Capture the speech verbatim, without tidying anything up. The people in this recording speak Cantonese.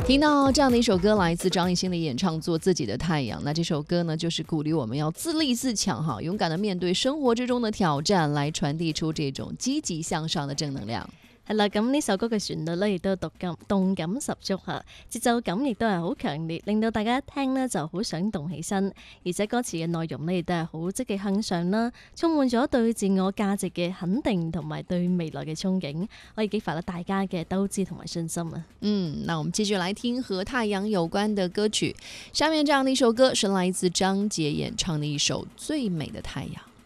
听到这样的一首歌，来自张艺兴的演唱《做自己的太陽》。那这首歌呢，就是鼓励我們要自立自強哈，勇敢的面對生活之中的挑戰，來傳遞出這種積極向上的正能量。 係啦，咁呢首歌嘅旋律咧，亦都動感動感十足嚇，節奏感亦都係好強烈，令到大家一聽呢就好想動起身。而且歌詞嘅內容呢，亦都係好積極向上啦，充滿咗對自我價值嘅肯定同埋對未來嘅憧憬，可以激發到大家嘅鬥志同埋信心啊！ 嗯，那我們繼續來聽和太陽有關的歌曲。下面這樣的一首歌是來自張杰演唱的一首《最美的太陽》。